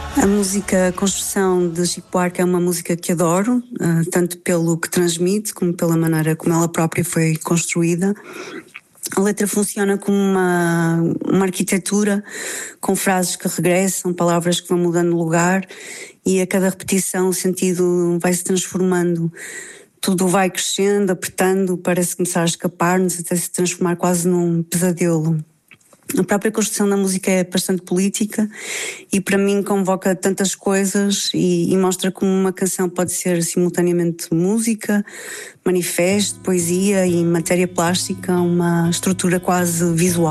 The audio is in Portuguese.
A música Construção de Chico Buarque é uma música que adoro, tanto pelo que transmite como pela maneira como ela própria foi construída. A letra funciona como uma arquitetura com frases que regressam, palavras que vão mudando de lugar e a cada repetição o sentido vai se transformando. Tudo vai crescendo, apertando, parece começar a escapar-nos até se transformar quase num pesadelo. A própria construção da música é bastante política e para mim convoca tantas coisas e mostra como uma canção pode ser simultaneamente música, manifesto, poesia e matéria plástica, uma estrutura quase visual.